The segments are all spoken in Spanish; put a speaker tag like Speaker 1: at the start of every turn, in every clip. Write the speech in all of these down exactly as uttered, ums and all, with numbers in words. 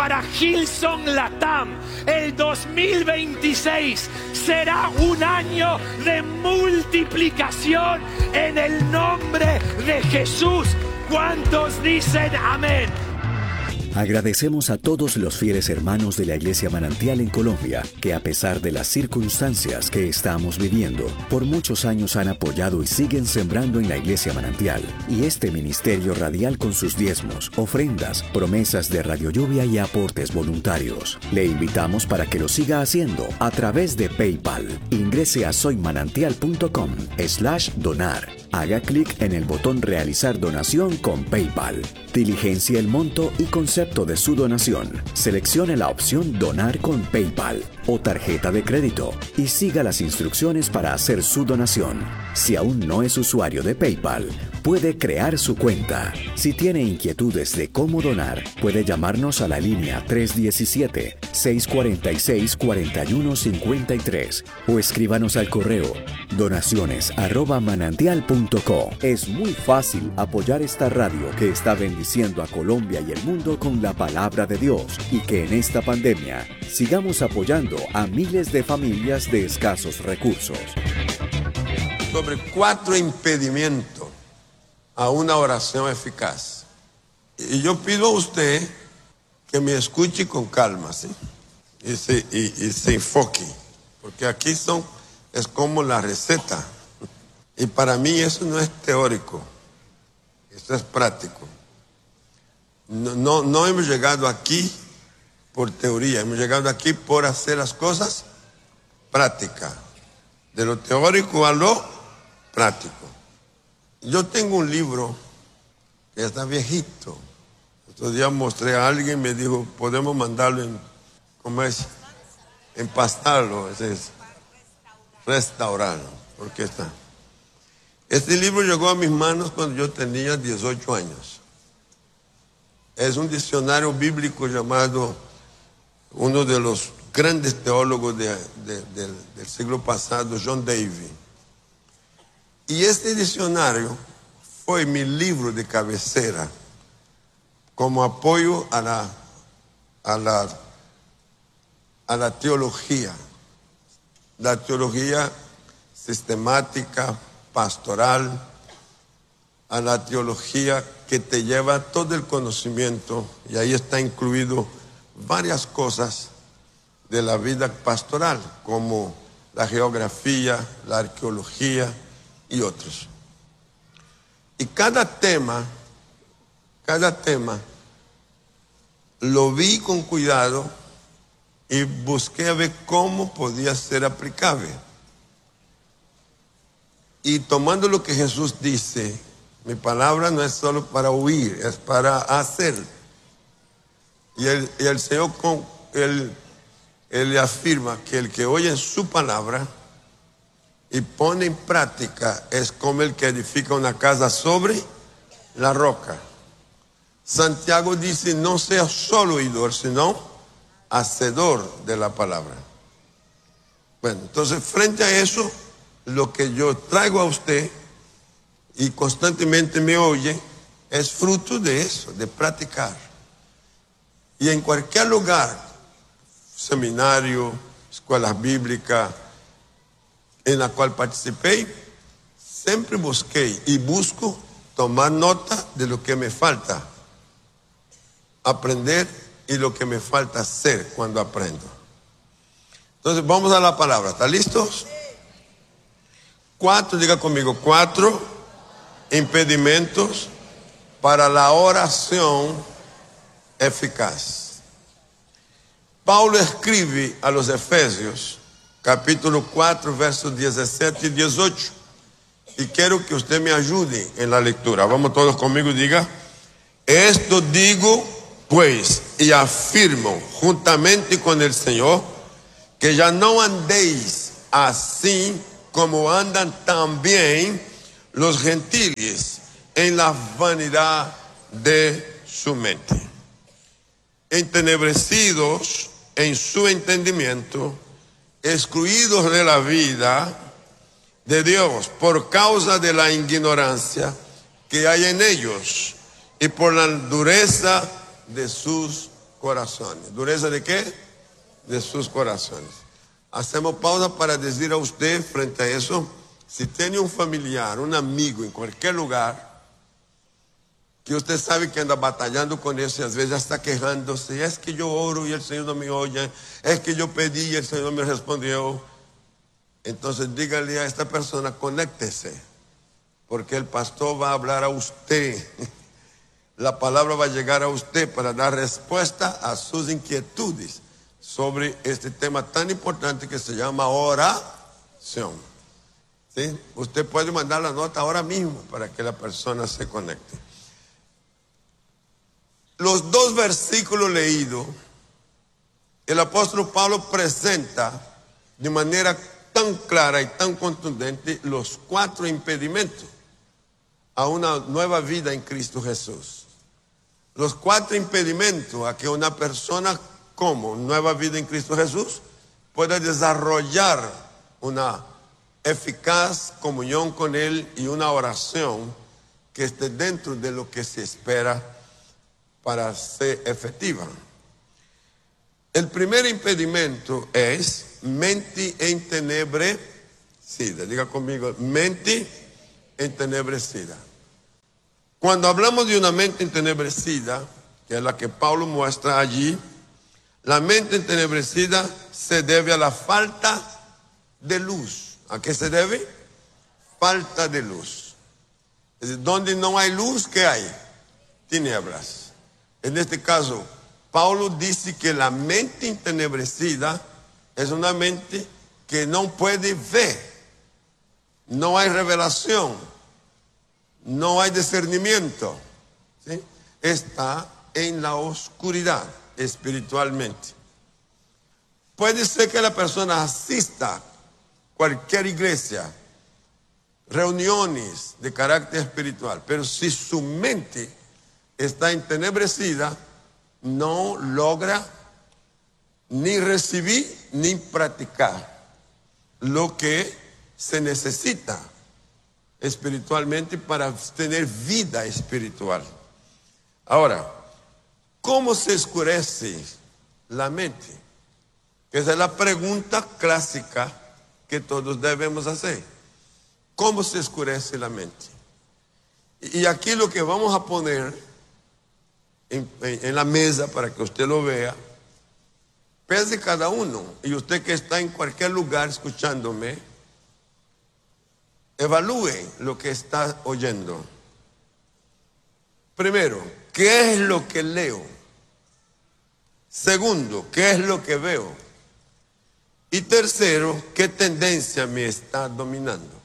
Speaker 1: para Hillsong Latam, el dos mil veintiséis será un año de multiplicación en el nombre de Jesús. ¿Cuántos dicen amén?
Speaker 2: Agradecemos a todos los fieles hermanos de la Iglesia Manantial en Colombia, que a pesar de las circunstancias que estamos viviendo, por muchos años han apoyado y siguen sembrando en la Iglesia Manantial y este ministerio radial con sus diezmos, ofrendas, promesas de Radio Lluvia y aportes voluntarios. Le invitamos para que lo siga haciendo a través de PayPal. Ingrese a soymanantial.com slash donar. Haga clic en el botón Realizar donación con PayPal. Diligencia el monto y concepto de su donación. Seleccione la opción Donar con PayPal o tarjeta de crédito y siga las instrucciones para hacer su donación. Si aún no es usuario de PayPal, puede crear su cuenta. Si tiene inquietudes de cómo donar, puede llamarnos a la línea tres uno siete, seis cuatro seis, cuatro uno cinco tres o escríbanos al correo donaciones arroba manantial punto co. Es muy fácil apoyar esta radio que está bendiciendo a Colombia y el mundo con la palabra de Dios, y que en esta pandemia sigamos apoyando a miles de familias de escasos recursos.
Speaker 3: Sobre cuatro impedimentos a una oración eficaz. Y yo pido a usted que me escuche con calma, ¿sí? Y se, y, y se enfoque, porque aquí son, es como la receta. Y para mí eso no es teórico, eso es práctico. No, no, no hemos llegado aquí por teoría, hemos llegado aquí por hacer las cosas prácticas, de lo teórico a lo práctico. Yo tengo un libro que ya está viejito. Otro día mostré a alguien y me dijo, podemos mandarlo en, ¿cómo es? Empastarlo, ese es, restaurarlo, porque está. Este libro llegó a mis manos cuando yo tenía dieciocho años. Es un diccionario bíblico llamado, uno de los grandes teólogos de, de, de, del siglo pasado, John Davy. Y este diccionario fue mi libro de cabecera como apoyo a la, a la, a la teología, la teología sistemática, pastoral, a la teología que te lleva todo el conocimiento, y ahí está incluido varias cosas de la vida pastoral, como la geografía, la arqueología y otros. Y cada tema, cada tema, lo vi con cuidado y busqué a ver cómo podía ser aplicable. Y tomando lo que Jesús dice, mi palabra no es solo para oír, es para hacer. Y el, y el Señor, con, él, él le afirma que el que oye su palabra y pone en práctica es como el que edifica una casa sobre la roca. Santiago dice, no sea solo oidor, sino hacedor de la palabra. Bueno, entonces frente a eso, lo que yo traigo a usted y constantemente me oye es fruto de eso, de practicar. Y en cualquier lugar, seminario, escuelas bíblicas, en la cual participé, siempre busqué y busco tomar nota de lo que me falta aprender y lo que me falta hacer cuando aprendo. Entonces vamos a la palabra, ¿están listos? Cuatro, diga conmigo, cuatro impedimentos para la oración eficaz. Paulo escribe a los Efesios, capítulo cuatro, versos diecisiete y dieciocho. Y quiero que usted me ayude en la lectura. Vamos todos conmigo y diga, esto digo pues y afirmo juntamente con el Señor, que ya no andéis así como andan también los gentiles en la vanidad de su mente, entenebrecidos en su entendimiento, excluidos de la vida de Dios por causa de la ignorancia que hay en ellos y por la dureza de sus corazones. ¿Dureza de qué? De sus corazones. Hacemos pausa para decir a usted frente a eso, si tiene un familiar, un amigo en cualquier lugar, que usted sabe que anda batallando con eso y a veces ya está quejándose, es que yo oro y el Señor no me oye, es que yo pedí y el Señor no me respondió. Entonces dígale a esta persona, conéctese, porque el pastor va a hablar a usted. La palabra va a llegar a usted para dar respuesta a sus inquietudes sobre este tema tan importante que se llama oración. ¿Sí? Usted puede mandar la nota ahora mismo para que la persona se conecte. Los dos versículos leídos, el apóstol Pablo presenta de manera tan clara y tan contundente los cuatro impedimentos a una nueva vida en Cristo Jesús. Los cuatro impedimentos a que una persona como nueva vida en Cristo Jesús pueda desarrollar una eficaz comunión con Él y una oración que esté dentro de lo que se espera para ser efectiva. El primer impedimento es mente entenebrecida. Diga conmigo, mente entenebrecida. Cuando hablamos de una mente entenebrecida, que es la que Pablo muestra allí, la mente entenebrecida se debe a la falta de luz. ¿A qué se debe? Falta de luz. Es decir, donde no hay luz, ¿qué hay? Tinieblas. En este caso, Pablo dice que la mente entenebrecida es una mente que no puede ver. No hay revelación. No hay discernimiento. ¿Sí? Está en la oscuridad espiritualmente. Puede ser que la persona asista a cualquier iglesia, reuniones de carácter espiritual, pero si su mente está entenebrecida, no logra ni recibir ni practicar lo que se necesita espiritualmente para tener vida espiritual. Ahora, ¿cómo se oscurece la mente? Esa es la pregunta clásica que todos debemos hacer. ¿Cómo se oscurece la mente? Y aquí lo que vamos a poner En, en la mesa para que usted lo vea, pese cada uno, y usted que está en cualquier lugar escuchándome, evalúe lo que está oyendo. Primero, ¿qué es lo que leo? Segundo, ¿qué es lo que veo? Y tercero, ¿qué tendencia me está dominando?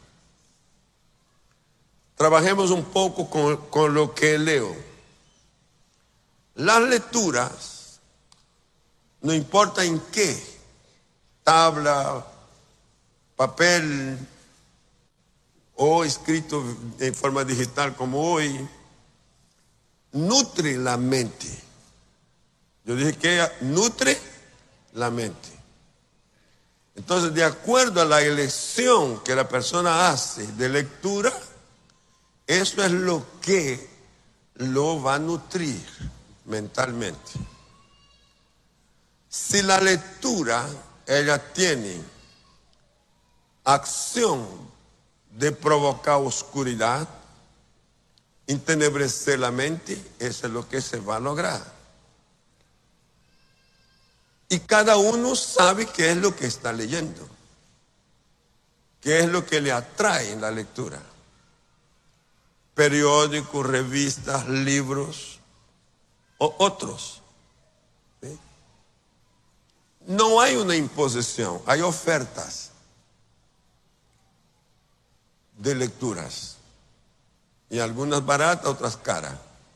Speaker 3: Trabajemos un poco con, con lo que leo. Las lecturas, no importa en qué, tabla, papel o escrito en forma digital como hoy, nutre la mente. Yo dije que nutre la mente. Entonces, de acuerdo a la elección que la persona hace de lectura, eso es lo que lo va a nutrir mentalmente. Si la lectura, ella tiene acción de provocar oscuridad, entenebrecer la mente, eso es lo que se va a lograr. Y cada uno sabe qué es lo que está leyendo, qué es lo que le atrae en la lectura. Periódicos, revistas, libros o otros. ¿Sí? No hay una imposición, hay ofertas de lecturas, y algunas baratas, otras caras.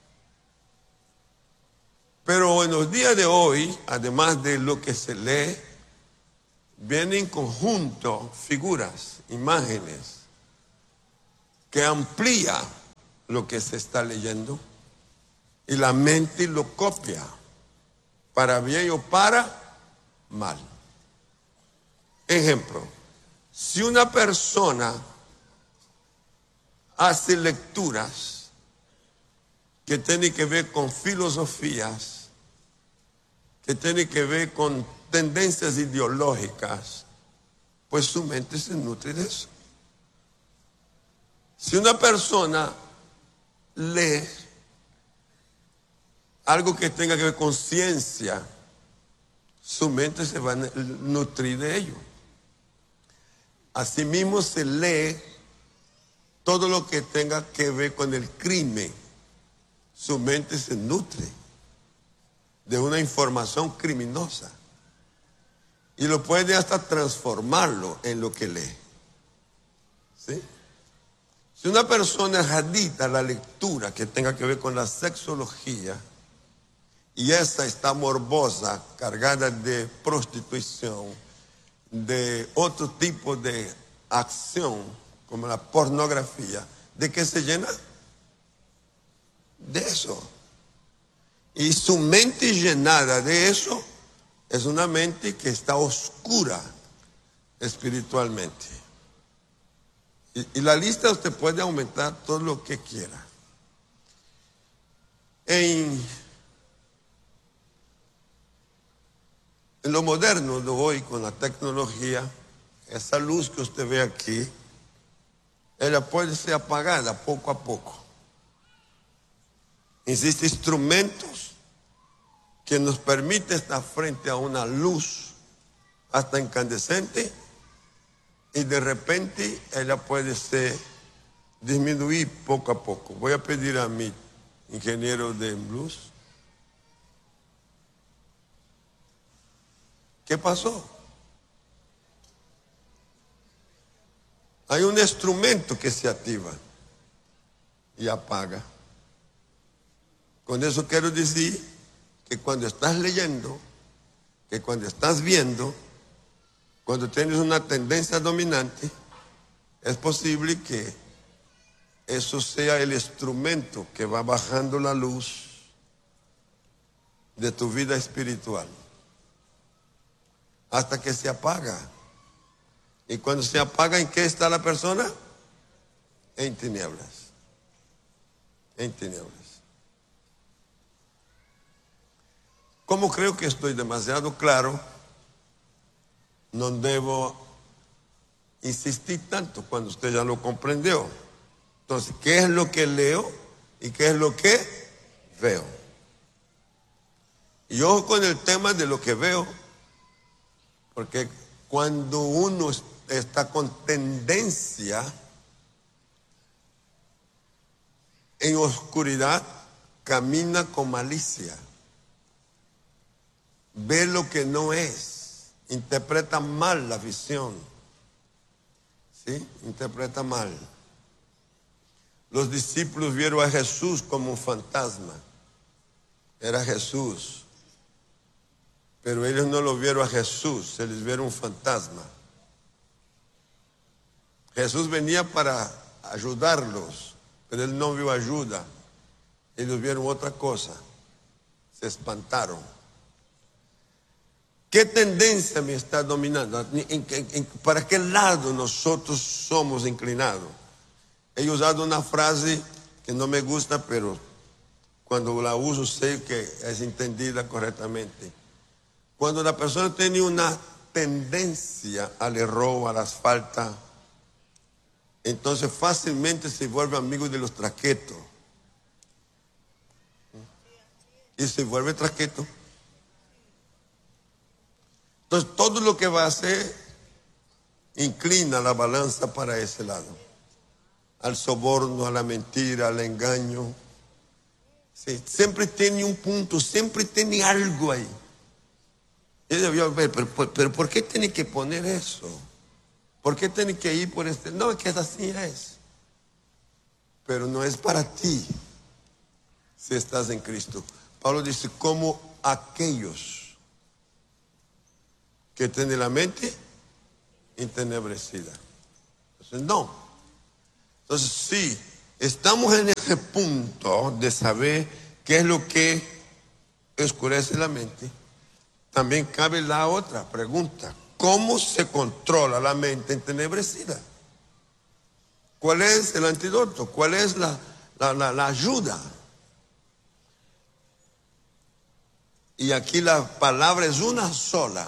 Speaker 3: Pero en los días de hoy, además de lo que se lee, vienen en conjunto figuras, imágenes, que amplía lo que se está leyendo, y la mente lo copia, para bien o para mal. Ejemplo, si una persona hace lecturas que tienen que ver con filosofías, que tiene que ver con tendencias ideológicas, pues su mente se nutre de eso. Si una persona lee algo que tenga que ver con ciencia, su mente se va a nutrir de ello. Asimismo se lee todo lo que tenga que ver con el crimen, su mente se nutre de una información criminosa y lo puede hasta transformarlo en lo que lee. ¿Sí? Si una persona es adicta a la lectura que tenga que ver con la sexología y esa está morbosa, cargada de prostitución, de otro tipo de acción como la pornografía, ¿de qué se llena? De eso. Y su mente llenada de eso es una mente que está oscura espiritualmente. Y, y la lista usted puede aumentar todo lo que quiera. En, en lo moderno de hoy, con la tecnología, esa luz que usted ve aquí, ella puede ser apagada poco a poco. Existen instrumentos que nos permiten estar frente a una luz hasta incandescente y de repente ella puede ser disminuir poco a poco. Voy a pedir a mi ingeniero de luz. ¿Qué pasó? Hay un instrumento que se activa y apaga. Con eso quiero decir que cuando estás leyendo, que cuando estás viendo, cuando tienes una tendencia dominante, es posible que eso sea el instrumento que va bajando la luz de tu vida espiritual hasta que se apaga. Y cuando se apaga, ¿en qué está la persona? En tinieblas. En tinieblas. Como creo que estoy demasiado claro, no debo insistir tanto cuando usted ya lo comprendió. Entonces, ¿qué es lo que leo y qué es lo que veo? Y ojo con el tema de lo que veo, porque cuando uno está con tendencia en oscuridad, camina con malicia. Ve lo que no es, interpreta mal la visión, ¿sí? Interpreta mal. Los discípulos vieron a Jesús como un fantasma, era Jesús, pero ellos no lo vieron a Jesús, se les vieron un fantasma. Jesús venía para ayudarlos, pero él no vio ayuda, ellos vieron otra cosa, se espantaron. ¿Qué tendencia me está dominando? ¿En, en, en, ¿Para qué lado nosotros somos inclinados? He usado una frase que no me gusta, pero cuando la uso sé que es entendida correctamente. Cuando la persona tiene una tendencia al error, a las faltas, entonces fácilmente se vuelve amigo de los traquetos. Y se vuelve traqueto. Entonces todo lo que va a hacer inclina la balanza para ese lado, al soborno, a la mentira, al engaño. Sí, siempre tiene un punto, siempre tiene algo ahí. Y debió ver, pero, pero, pero ¿por qué tiene que poner eso? ¿Por qué tiene que ir por este? No, es que así es. Pero no es para ti si estás en Cristo. Pablo dice, como aquellos que tiene la mente entenebrecida. Entonces, no. Entonces, sí, estamos en ese punto de saber qué es lo que oscurece la mente. También cabe la otra pregunta: ¿cómo se controla la mente entenebrecida? ¿Cuál es el antídoto? ¿Cuál es la, la, la, la ayuda? Y aquí la palabra es una sola,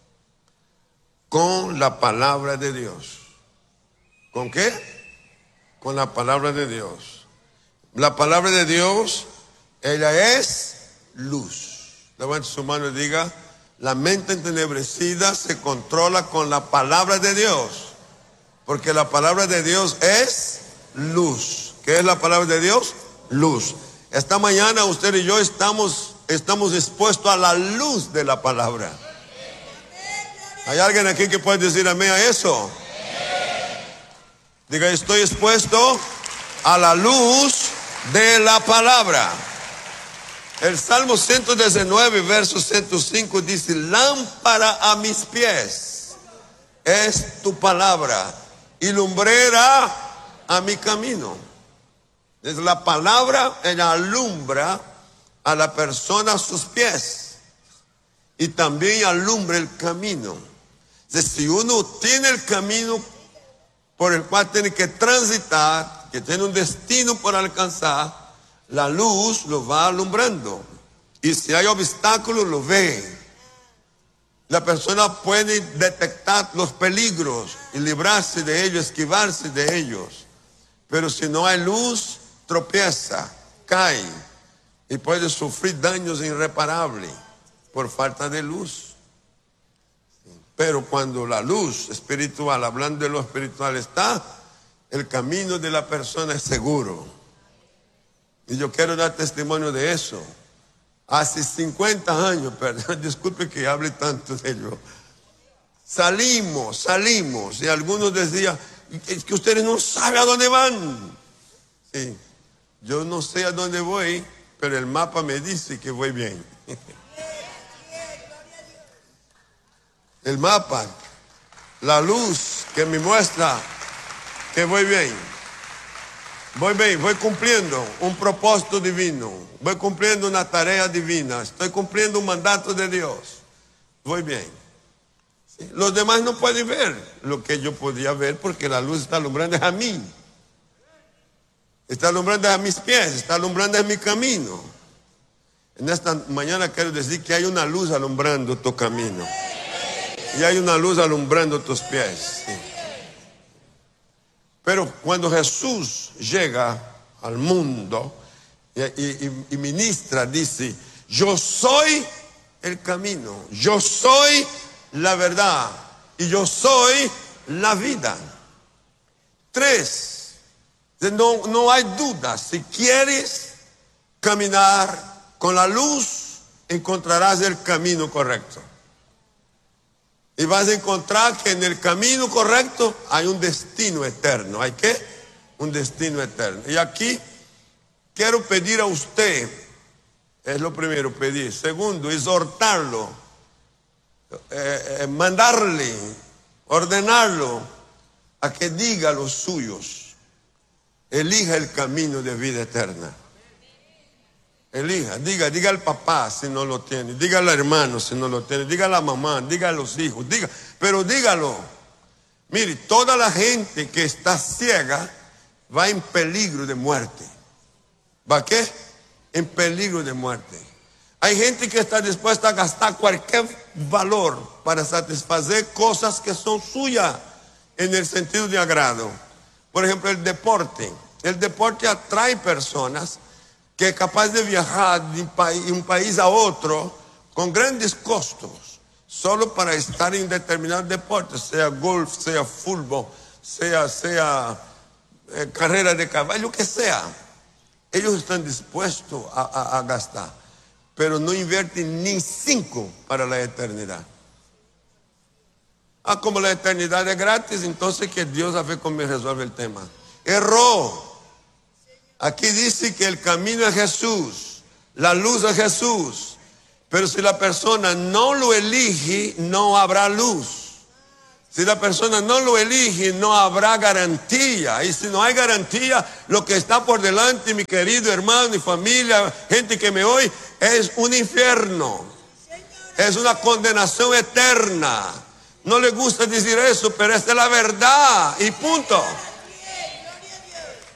Speaker 3: con la palabra de Dios. ¿Con qué? Con la palabra de Dios. La palabra de Dios, ella es luz. Levante su mano y diga: la mente entenebrecida se controla con la palabra de Dios, porque la palabra de Dios es luz. ¿Qué es la palabra de Dios? Luz. Esta mañana usted y yo estamos Estamos expuestos a la luz de la palabra. ¿Hay alguien aquí que puede decir amén a eso? Diga: estoy expuesto a la luz de la palabra. El Salmo ciento diecinueve, verso ciento cinco dice: lámpara a mis pies es tu palabra y lumbrera a mi camino. Es la palabra, ella alumbra a la persona sus pies y también alumbra el camino. Entonces, si uno tiene el camino por el cual tiene que transitar, que tiene un destino por alcanzar, la luz lo va alumbrando. Y si hay obstáculos, lo ve. La persona puede detectar los peligros y librarse de ellos, esquivarse de ellos. Pero si no hay luz, tropieza, cae y puede sufrir daños irreparables por falta de luz. Pero cuando la luz espiritual, hablando de lo espiritual, está, el camino de la persona es seguro. Y yo quiero dar testimonio de eso. Hace cincuenta años, perdón, disculpe que hable tanto de ello. Salimos, salimos, y algunos decían: es que ustedes no saben a dónde van. Sí, yo no sé a dónde voy, pero el mapa me dice que voy bien. El mapa, la luz que me muestra que voy bien. Voy bien, voy cumpliendo un propósito divino. Voy cumpliendo una tarea divina. Estoy cumpliendo un mandato de Dios. Voy bien. ¿Sí? Los demás no pueden ver lo que yo podía ver porque la luz está alumbrando a mí. Está alumbrando a mis pies, está alumbrando a mi camino. En esta mañana quiero decir que hay una luz alumbrando tu camino. Y hay una luz alumbrando tus pies. Sí. Pero cuando Jesús llega al mundo y, y, y ministra, dice: yo soy el camino, yo soy la verdad y yo soy la vida. Tres. No, no hay duda, si quieres caminar con la luz, encontrarás el camino correcto. Y vas a encontrar que en el camino correcto hay un destino eterno. ¿Hay qué? Un destino eterno. Y aquí quiero pedir a usted, es lo primero, pedir. Segundo, exhortarlo, eh, eh, mandarle, ordenarlo a que diga a los suyos: elija el camino de vida eterna. Elija, diga, diga al papá si no lo tiene, diga al hermano si no lo tiene, diga a la mamá, diga a los hijos, diga, pero dígalo. Mire, toda la gente que está ciega va en peligro de muerte. ¿Va qué? En peligro de muerte. Hay gente que está dispuesta a gastar cualquier valor para satisfacer cosas que son suyas en el sentido de agrado. Por ejemplo, el deporte. El deporte atrae personas que es capaz de viajar de un, país, un país a otro con grandes costos, solo para estar en determinados deportes, sea golf, sea fútbol, sea, sea eh, carrera de caballo, lo que sea. Ellos están dispuestos a, a, a gastar, pero no invierten ni cinco para la eternidad. Ah, como la eternidad es gratis, entonces que Dios a ver cómo me resuelve el tema. Erró. Aquí dice que el camino es Jesús, la luz es Jesús. Pero si la persona no lo elige, no habrá luz. Si la persona no lo elige, no habrá garantía. Y si no hay garantía, lo que está por delante, mi querido hermano y familia, gente que me oye, es un infierno. Es una condenación eterna. No le gusta decir eso, pero esta es la verdad y punto.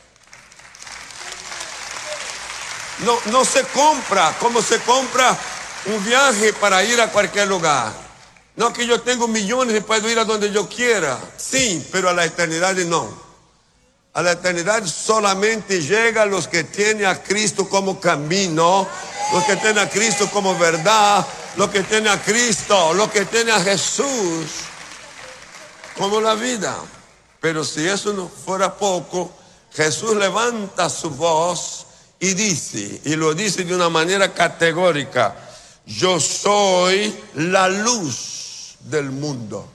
Speaker 3: No, no se compra como se compra un viaje para ir a cualquier lugar. No que yo tengo millones y puedo ir a donde yo quiera. Sí, pero a la eternidad no. A la eternidad solamente llegan los que tienen a Cristo como camino, los que tienen a Cristo como verdad, los que tienen a Cristo, los que tienen a Jesús como la vida. Pero si eso no fuera poco, Jesús levanta su voz y dice, y lo dice de una manera categórica: yo soy la luz del mundo.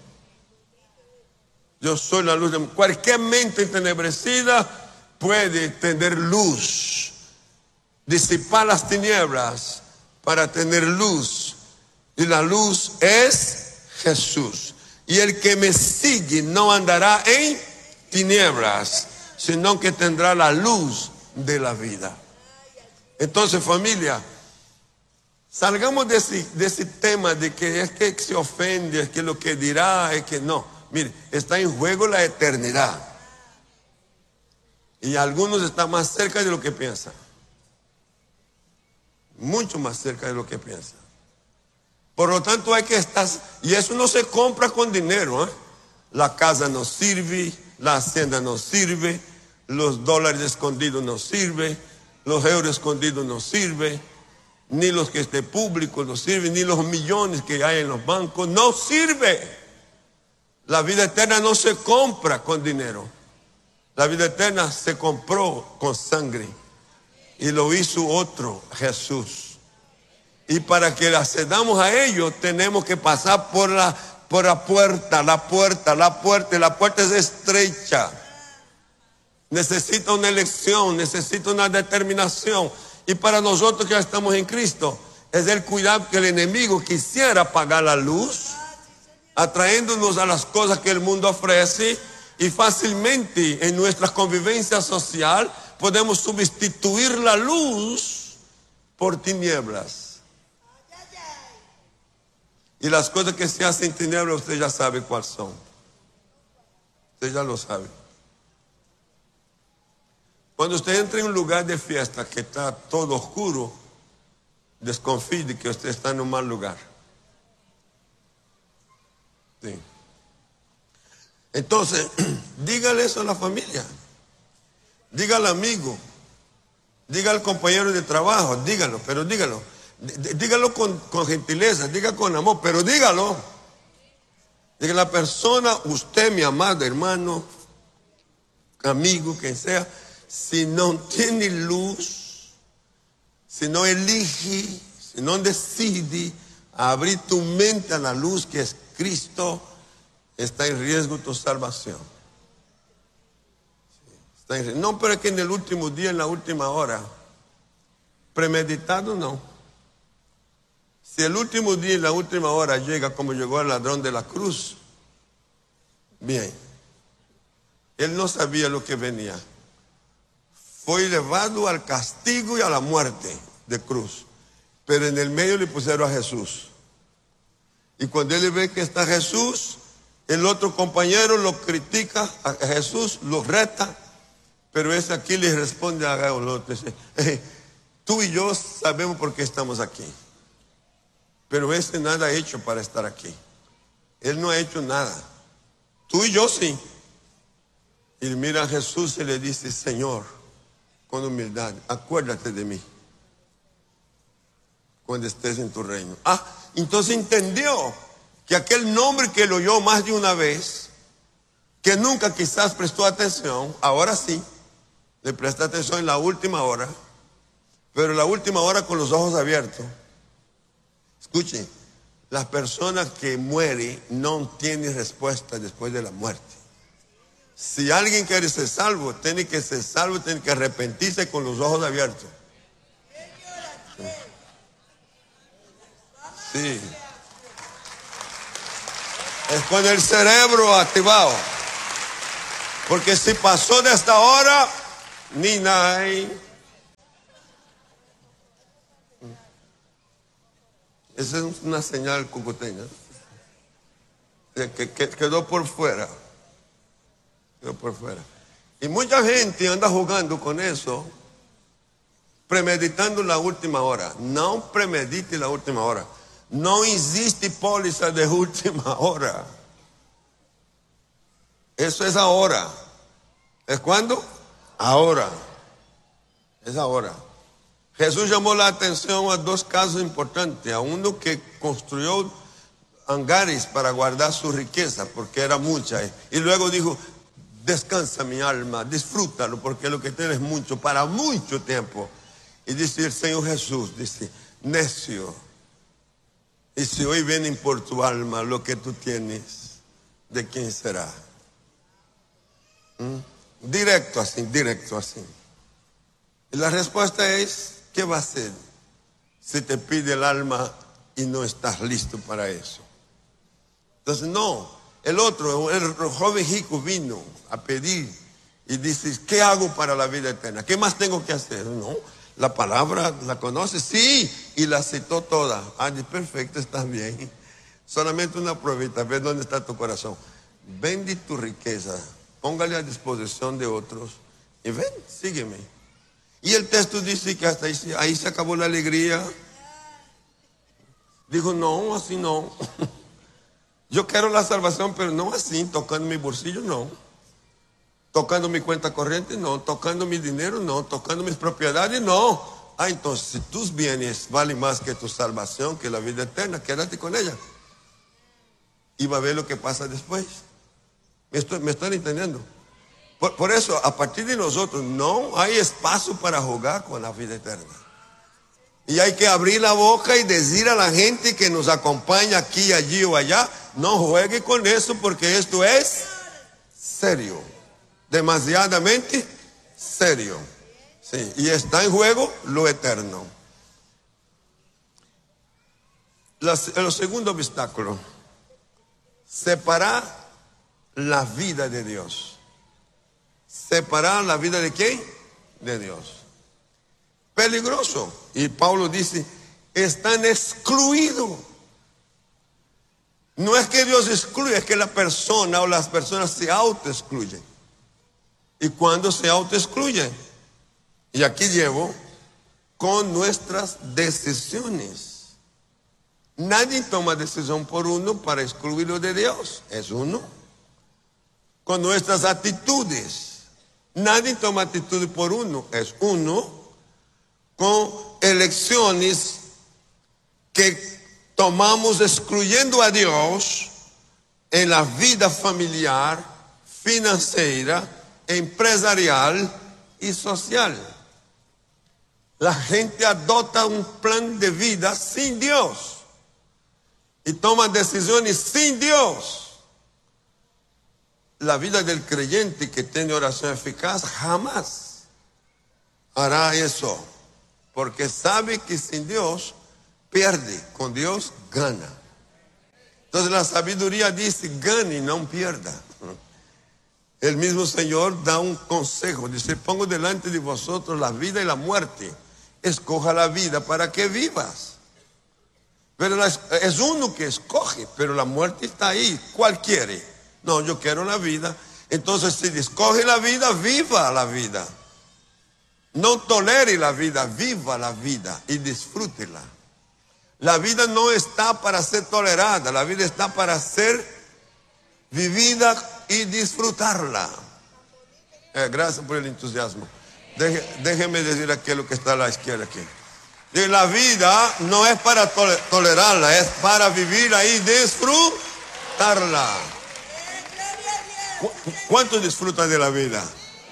Speaker 3: Yo soy la luz del mundo. Cualquier mente entenebrecida puede tener luz, disipar las tinieblas para tener luz. Y la luz es Jesús. Y el que me sigue no andará en tinieblas, sino que tendrá la luz de la vida. Entonces, familia, salgamos de ese, de ese tema de que es que se ofende, es que lo que dirá, es que no. Mire, está en juego la eternidad. Y algunos están más cerca de lo que piensan. Mucho más cerca de lo que piensan. Por lo tanto hay que estar, y eso no se compra con dinero, ¿eh? La casa no sirve, la hacienda no sirve, los dólares escondidos no sirven, los euros escondidos no sirven, ni los que esté público no sirven, ni los millones que hay en los bancos no sirve. La vida eterna no se compra con dinero. La vida eterna se compró con sangre y lo hizo otro, Jesús. Y para que accedamos a ello tenemos que pasar por la, por la puerta, la puerta, la puerta, y la puerta es estrecha. Necesita una elección, necesita una determinación. Y para nosotros que ya estamos en Cristo, es el cuidado que el enemigo quisiera apagar la luz, atrayéndonos a las cosas que el mundo ofrece, y fácilmente en nuestra convivencia social podemos sustituir la luz por tinieblas. Y las cosas que se hacen en tinieblas, usted ya sabe cuáles son. Usted ya lo sabe. Cuando usted entra en un lugar de fiesta que está todo oscuro, desconfíe de que usted está en un mal lugar. Sí. Entonces, dígale eso a la familia. Dígale al amigo. Dígale al compañero de trabajo. Dígalo, pero dígalo. Dígalo con, con gentileza, diga con amor, pero dígalo. Diga a la persona, usted, mi amado hermano, amigo, quien sea, si no tiene luz, si no elige, si no decide abrir tu mente a la luz que es Cristo, está en riesgo tu salvación. Está en, no, pero es que en el último día, en la última hora, premeditado no. Si el último día y la última hora llega como llegó el ladrón de la cruz, bien, él no sabía lo que venía. Fue llevado al castigo y a la muerte de cruz, pero en el medio le pusieron a Jesús. Y cuando él ve que está Jesús, el otro compañero lo critica a Jesús, lo reta, pero ese aquí le responde a el otro, dice, eh, tú y yo sabemos por qué estamos aquí. Pero este nada ha hecho para estar aquí. Él no ha hecho nada. Tú y yo sí. Y mira a Jesús y le dice, Señor, con humildad, acuérdate de mí cuando estés en tu reino. Ah, entonces entendió que aquel nombre que lo oyó más de una vez, que nunca quizás prestó atención, ahora sí, le presta atención en la última hora, pero en la última hora con los ojos abiertos. Escuchen, las personas que mueren no tienen respuesta después de la muerte. Si alguien quiere ser salvo, tiene que ser salvo, tiene que arrepentirse con los ojos abiertos. Sí. Es con el cerebro activado. Porque si pasó de esta hora, ni nada. Esa es una señal cucuteña. Que, que quedó por fuera. Quedó por fuera. Y mucha gente anda jugando con eso. premeditando la última hora. Não premedite la última hora. Não existe póliza de última hora. Eso es ahora. ¿Es cuándo? Ahora. Es ahora. Jesús llamó la atención a dos casos importantes. A uno que construyó hangares para guardar su riqueza, porque era mucha. Y luego dijo, descansa mi alma, disfrútalo, porque lo que tienes es mucho, para mucho tiempo. Y dice el Señor Jesús, dice, necio. Y si hoy vienen por tu alma lo que tú tienes, ¿de quién será? ¿Mm? Directo así, directo así. Y la respuesta es, ¿qué va a hacer si te pide el alma y no estás listo para eso? Entonces no, el otro, el joven rico vino a pedir y dice, ¿qué hago para la vida eterna? ¿Qué más tengo que hacer? No, la palabra la conoces, sí, y la citó toda. Ah, perfecto, estás bien. Solamente una pruebita, ve dónde está tu corazón. Vende tu riqueza, póngale a disposición de otros y ven, sígueme. Y el texto dice que hasta ahí, ahí se acabó la alegría. Dijo, no, así no. Yo quiero la salvación, pero no así, tocando mi bolsillo, no. Tocando mi cuenta corriente, no. Tocando mi dinero, no. Tocando mis propiedades, no. Ah, entonces, si tus bienes valen más que tu salvación, que la vida eterna, quédate con ella. Y va a ver lo que pasa después. ¿Me, estoy, me están entendiendo? Por, por eso, a partir de nosotros, no hay espacio para jugar con la vida eterna. Y hay que abrir la boca y decir a la gente que nos acompaña aquí, allí o allá, no juegue con eso porque esto es serio, demasiadamente serio. Sí, y está en juego lo eterno. Las, el segundo obstáculo, separar la vida de Dios. ¿Separar la vida de quién? De Dios. Peligroso. Y Pablo dice, están excluidos. No es que Dios excluye, es que la persona o las personas se autoexcluyen. ¿Y cuando se autoexcluyen? Y aquí llevo con nuestras decisiones. Nadie toma decisión por uno para excluirlo de Dios. Es uno. Con nuestras actitudes. Nadie toma actitud por uno. Es uno. Con elecciones que tomamos excluyendo a Dios en la vida familiar, financiera, empresarial y social. La gente adopta un plan de vida sin Dios y toma decisiones sin Dios. La vida del creyente que tiene oración eficaz jamás hará eso, porque sabe que sin Dios pierde, con Dios gana. Entonces la sabiduría dice, gane y no pierda. El mismo Señor da un consejo, dice, pongo delante de vosotros la vida y la muerte, escoja la vida para que vivas. Pero la, es uno que escoge, pero la muerte está ahí. ¿Cuál quiere? No, yo quiero la vida. Entonces si escoge la vida, viva la vida. No tolere la vida, viva la vida y disfrútela. La vida no está para ser tolerada, la vida está para ser vivida y disfrutarla. Eh, gracias por el entusiasmo. Deje, déjeme decir aquí lo que está a la izquierda aquí. Y la vida no es para tol- tolerarla, es para vivir ahí y disfrutarla. ¿Cu- ¿Cuántos disfrutan de la vida?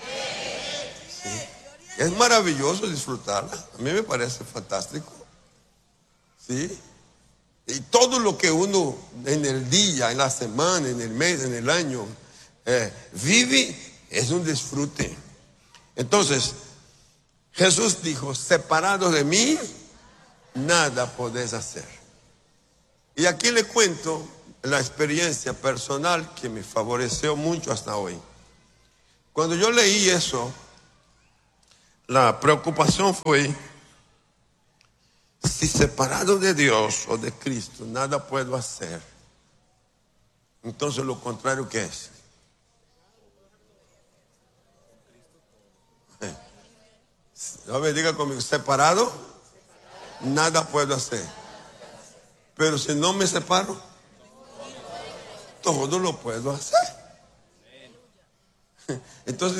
Speaker 3: Sí. Es maravilloso disfrutarla. A mí me parece fantástico. ¿Sí? Y todo lo que uno en el día, en la semana, en el mes, en el año eh, vive es un disfrute. Entonces Jesús dijo, separados de mí nada podés hacer. Y aquí le cuento la experiencia personal que me favoreció mucho hasta hoy. Cuando yo leí eso, la preocupación fue, si separado de Dios o de Cristo nada puedo hacer, entonces lo contrario, ¿qué es? A ver, diga conmigo, separado, nada puedo hacer. Pero si no me separo, todo lo puedo hacer. Entonces